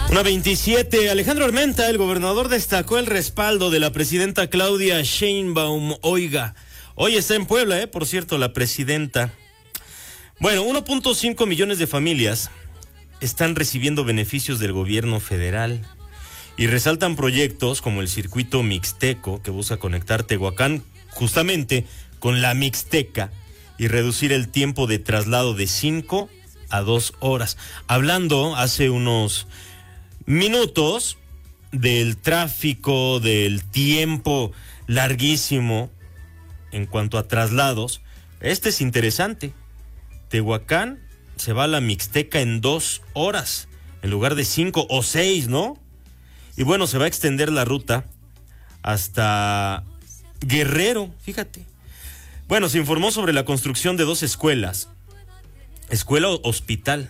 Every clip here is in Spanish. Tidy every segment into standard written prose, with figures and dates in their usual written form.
1:27. Alejandro Armenta, el gobernador, destacó el respaldo de la presidenta Claudia Sheinbaum. Oiga, hoy está en Puebla, por cierto, la presidenta. Bueno, 1.5 millones de familias están recibiendo beneficios del gobierno federal y resaltan proyectos como el circuito mixteco, que busca conectar Tehuacán justamente con la Mixteca y reducir el tiempo de traslado de 5 a 2 horas. Hablando hace unos minutos del tráfico, del tiempo larguísimo en cuanto a traslados, este es interesante. Tehuacán se va a la Mixteca en 2 horas, en lugar de 5 o 6, ¿no? Y bueno, se va a extender la ruta hasta Guerrero, fíjate. Bueno, se informó sobre la construcción de 2 escuelas. Escuela hospital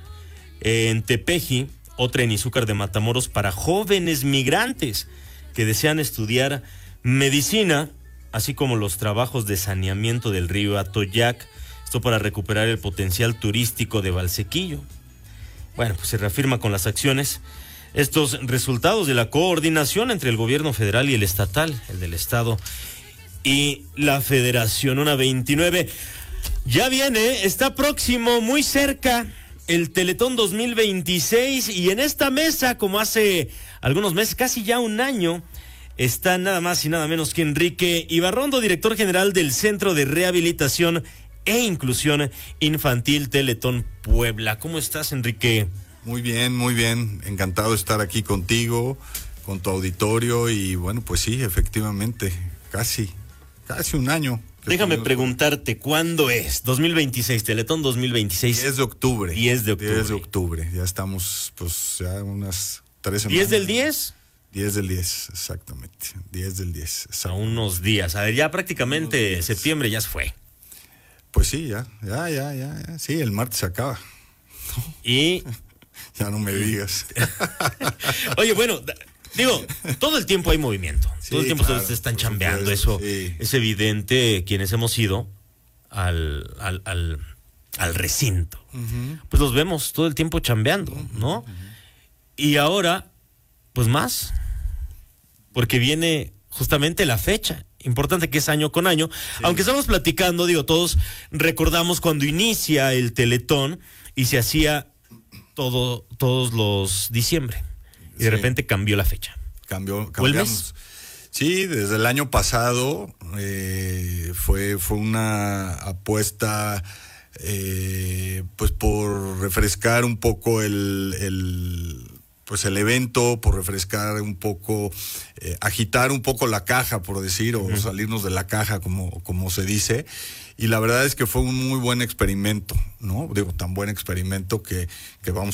en Tepeji, otra en Izúcar de Matamoros, para jóvenes migrantes que desean estudiar medicina, así como los trabajos de saneamiento del río Atoyac. Esto para recuperar el potencial turístico de Valsequillo. Bueno, pues se reafirma con las acciones estos resultados de la coordinación entre el gobierno federal y el estatal, el del estado y la federación. 1:29. Ya viene, está próximo, muy cerca, el Teletón 2026, y en esta mesa, como hace algunos meses, casi ya un año, está nada más y nada menos que Enrique Ibarrondo, director general del Centro de Rehabilitación e Inclusión Infantil Teletón Puebla. ¿Cómo estás, Enrique? Muy bien, encantado de estar aquí contigo, con tu auditorio, y bueno, pues sí, efectivamente, casi un año. Déjame preguntarte, ¿cuándo es? 2026, Teletón 2026. 10 de octubre. 10 de octubre. 10 de octubre, ya estamos, pues, ya unas 3 semanas. ¿10 del 10? 10 del 10, exactamente, 10 del 10. A unos días, a ver, ya prácticamente septiembre ya se fue. Pues sí, ya, sí, el martes se acaba. Y... ya no me digas. Oye, bueno, digo, todo el tiempo hay movimiento, sí, todo el tiempo claro, todos están chambeando, eso sí. Es evidente. Quienes hemos ido al recinto, pues los vemos todo el tiempo chambeando, ¿no? Y ahora, pues más, porque viene justamente la fecha importante, que es año con año. Sí. Aunque estamos platicando, digo, todos recordamos cuando inicia el Teletón y se hacía todos los diciembre, y de repente cambió la fecha. Cambiamos. Sí, desde el año pasado fue una apuesta pues por refrescar un poco el evento, por refrescar un poco, agitar un poco la caja, por decir, o salirnos de la caja, como se dice. Y la verdad es que fue un muy buen experimento, ¿no? Digo, tan buen experimento que vamos